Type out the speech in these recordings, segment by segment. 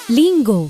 لينجو.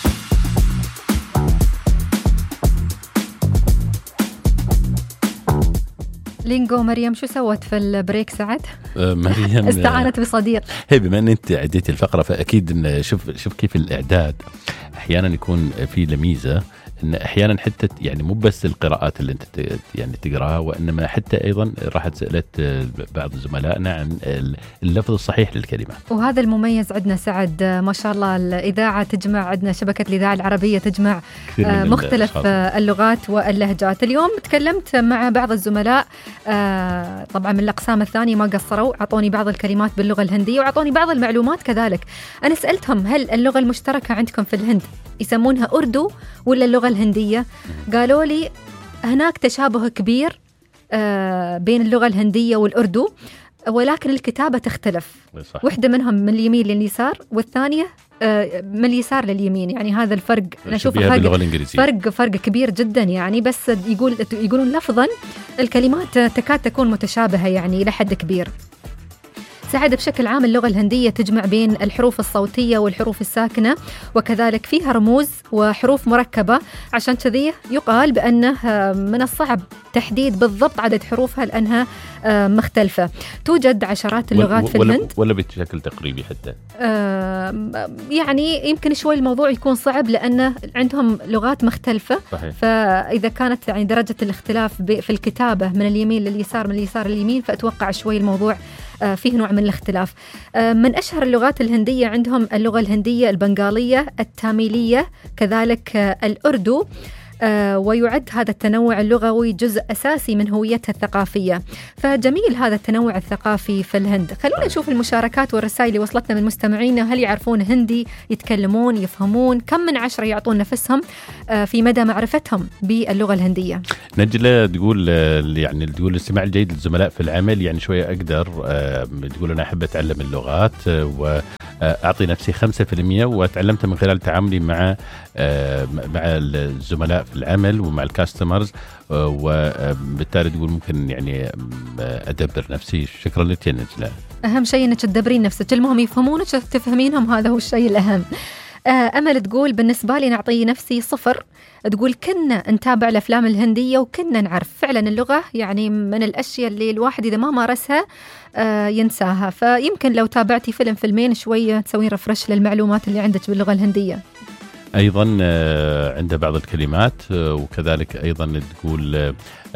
لينجو مريم شو سوت في البريك سعد؟ مريم استعانت بصديق. هي بما ان انت عديتي الفقره فاكيد شوف كيف الاعداد احيانا يكون في لميزه، ان احيانا حتى يعني مو بس القراءات اللي انت يعني تقراها، وانما حتى ايضا راحت سالت بعض زملائنا عن اللفظ الصحيح للكلمه. وهذا المميز عندنا سعد، ما شاء الله الاذاعه تجمع، عندنا شبكه الاذاعه العربيه تجمع مختلف اللغات واللهجات. اليوم تكلمت مع بعض الزملاء طبعا من الاقسام الثانيه، ما قصروا، اعطوني بعض الكلمات باللغه الهنديه واعطوني بعض المعلومات كذلك. انا سالتهم هل اللغه المشتركه عندكم في الهند يسمونها اردو ولا اللغة الهندية؟ قالوا لي هناك تشابه كبير بين اللغة الهندية والأردو، ولكن الكتابة تختلف. صح. واحدة منهم من اليمين لليسار والثانية من اليسار لليمين، يعني هذا الفرق نشوف فرق كبير جدا يعني، بس يقولون لفظا الكلمات تكاد تكون متشابهة يعني إلى حد كبير. سعد بشكل عام اللغة الهندية تجمع بين الحروف الصوتية والحروف الساكنة، وكذلك فيها رموز وحروف مركبة، عشان كذي يقال بأنه من الصعب تحديد بالضبط عدد حروفها لأنها مختلفة. توجد عشرات اللغات في الهند ولا بشكل تقريبي حتى يعني يمكن شوي الموضوع يكون صعب لأنه عندهم لغات مختلفة. صحيح. فإذا كانت يعني درجة الاختلاف في الكتابة من اليمين لليسار من اليسار لليمين، فأتوقع شوي الموضوع فيه نوع من الاختلاف. من أشهر اللغات الهندية عندهم اللغة الهندية، البنغالية، التاميلية، كذلك الأردو. ويعد هذا التنوع اللغوي جزء أساسي من هويتها الثقافية، فجميل هذا التنوع الثقافي في الهند. خلونا نشوف المشاركات والرسائل اللي وصلتنا من مستمعينا. هل يعرفون هندي؟ يتكلمون؟ يفهمون؟ كم من 10 يعطون نفسهم في مدى معرفتهم باللغة الهندية؟ نجلة تقول يعني تقول الاستماع الجيد للزملاء في العمل، يعني شوية أقدر تقول أنا أحب أتعلم اللغات وأعطي نفسي 5%، وتعلمت من خلال تعاملي مع الزملاء في العمل ومع الكاستمرز، وبالتالي تقول ممكن يعني أدبر نفسي. شكرا لك يا نجلة. أهم شيء أنك تدبرين نفسك، المهم يفهمونك تفهمينهم، هذا هو الشيء الأهم. أمل تقول بالنسبة لي نعطي نفسي 0. تقول كنا نتابع الأفلام الهندية وكنا نعرف فعلا اللغة، يعني من الأشياء اللي الواحد إذا ما مارسها ينساها، فيمكن لو تابعتي فيلمين شوية تسوين رفرش للمعلومات اللي عندك باللغة الهندية. أيضا عند بعض الكلمات، وكذلك أيضا تقول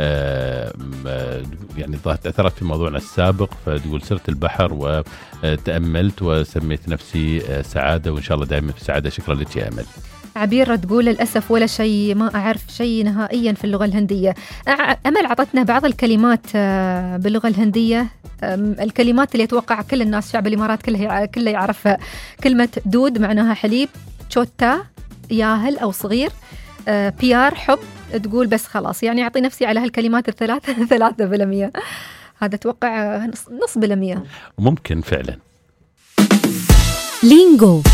يعني تأثرت في موضوعنا السابق، فتقول سرت البحر وتأملت وسميت نفسي سعادة، وإن شاء الله دائما في سعادة. شكرا لك يا أمل. عبير تقول للأسف ولا شيء، ما أعرف شيء نهائيا في اللغة الهندية. أمل عطتنا بعض الكلمات باللغة الهندية، الكلمات اللي يتوقع كل الناس شعب الإمارات كله يعرفها. كلمة دود معناها حليب، تشوتا ياهل أو صغير، بيار حب. تقول بس خلاص يعني أعطي نفسي على هالكلمات الثلاثة 3%. هذا توقع نص بالمية ممكن فعلا. لينجو.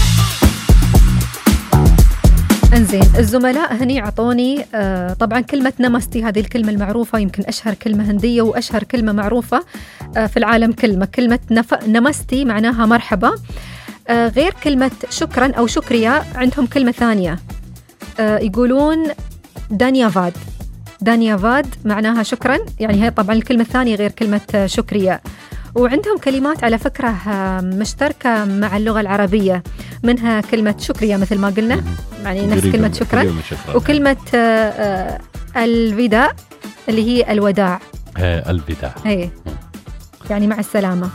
انزين الزملاء هني عطوني طبعا كلمة نمستي، هذه الكلمة المعروفة، يمكن أشهر كلمة هندية وأشهر كلمة معروفة في العالم. كلمة نمستي معناها مرحبا. غير كلمة شكرا أو شكريا عندهم كلمة ثانية، يقولون دانيافاد. دانيافاد معناها شكرا، يعني هي طبعا الكلمة الثانية غير كلمة شكريا. وعندهم كلمات على فكرة مشتركة مع اللغة العربية، منها كلمة شكريا مثل ما قلنا، يعني نفس كلمة شكرا، وكلمة الوداع اللي هي الوداع. الوداع هي يعني مع السلامة.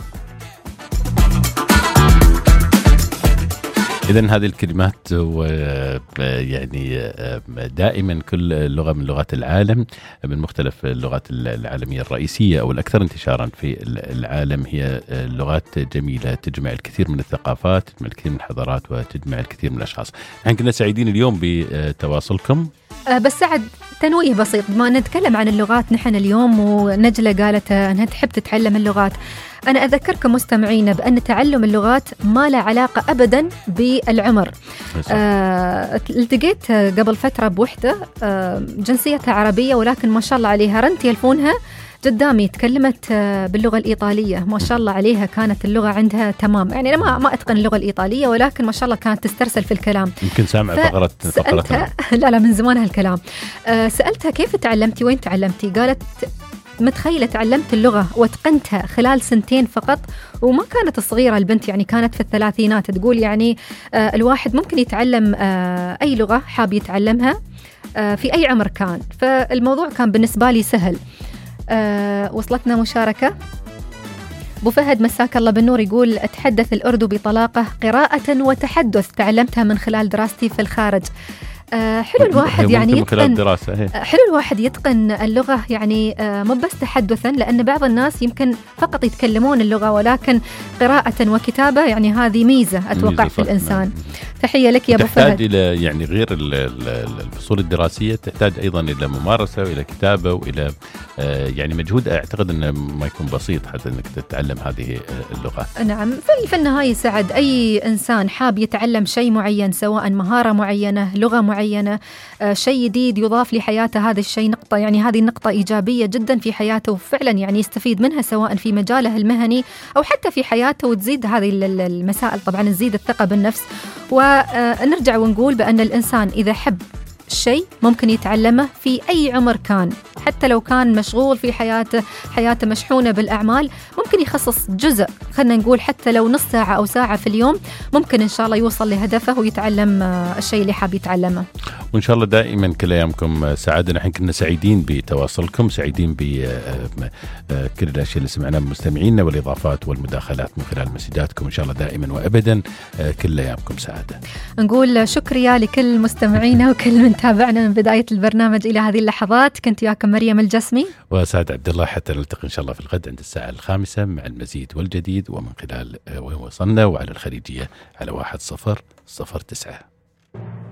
إذن هذه الكلمات يعني دائما كل لغة من لغات العالم، من مختلف اللغات العالمية الرئيسية أو الأكثر انتشارا في العالم، هي لغات جميلة تجمع الكثير من الثقافات، تجمع الكثير من الحضارات، وتجمع الكثير من الأشخاص. نحن كنا سعيدين اليوم بتواصلكم. بس سعد تنويه بسيط، ما نتكلم عن اللغات نحن اليوم، ونجلة قالت أنها تحب تتعلم اللغات. أنا أذكركم مستمعينا بأن تعلم اللغات ما له علاقة أبدا بالعمر. التقيت قبل فترة بوحدة جنسيتها عربية، ولكن ما شاء الله عليها رن تلفونها قدامي تكلمت باللغة الإيطالية، ما شاء الله عليها، كانت اللغة عندها تمام. يعني أنا ما أتقن اللغة الإيطالية، ولكن ما شاء الله كانت تسترسل في الكلام. يمكن سامع فقرتها. لا من زمان هالكلام. سألتها كيف تعلمتي، وين تعلمتي؟ قالت متخيلة تعلمت اللغة واتقنتها خلال 2 فقط، وما كانت صغيرة البنت، يعني كانت في الثلاثينات. تقول يعني الواحد ممكن يتعلم أي لغة حاب يتعلمها في أي عمر كان، فالموضوع كان بالنسبة لي سهل. وصلتنا مشاركة. أبو فهد مساك الله بالنور يقول أتحدث الأردو بطلاقة قراءة وتحدث، تعلمتها من خلال دراستي في الخارج. حلو الواحد يعني يتقن، حلو الواحد يتقن اللغة، يعني مو بس تحدثا، لأن بعض الناس يمكن فقط يتكلمون اللغة، ولكن قراءة وكتابة يعني هذه ميزة أتوقع في الإنسان. تحية لك يا أبو فهد. تحتاج إلى يعني غير الفصول الدراسية، تحتاج أيضا إلى ممارسة وإلى كتابة وإلى يعني مجهود أعتقد أنه ما يكون بسيط حتى أنك تتعلم هذه اللغة. نعم، في النهاية سعد أي إنسان حاب يتعلم شيء معين، سواء مهارة معينة، لغة معينة، شيء جديد يضاف لحياته، هذا الشيء نقطة، يعني هذه النقطة إيجابية جدا في حياته، وفعلا يعني يستفيد منها سواء في مجاله المهني أو حتى في حياته، وتزيد هذه المسائل طبعا تزيد الثقة بالنفس. ونرجع ونقول بأن الإنسان إذا حب شيء ممكن يتعلمه في أي عمر كان، حتى لو كان مشغول في حياته مشحونة بالأعمال، ممكن يخصص جزء، خلنا نقول حتى لو نص ساعة أو ساعة في اليوم، ممكن إن شاء الله يوصل لهدفه ويتعلم الشيء اللي حاب يتعلمه. وإن شاء الله دائما كل أيامكم سعادة. نحن كنا سعيدين بتواصلكم، سعيدين بكل الأشياء اللي سمعناها من مستمعينا والإضافات والمداخلات من خلال مسجاتكم. إن شاء الله دائما وأبدا كل أيامكم سعادة. نقول شكريا لكل مستمعينا وكل من تابعنا من بداية البرنامج إلى هذه اللحظات. كنت وياكم مريم الجسمي وسعد عبد الله، حتى نلتقي إن شاء الله في الغد عند الساعة 5 مع المزيد والجديد، ومن خلال وين وصلنا وعلى الخليجية على 1009.